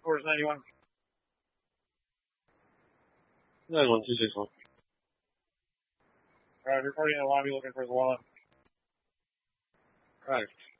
Course 91. 91, 261. Reporting in the lobby looking for the wallet. Right.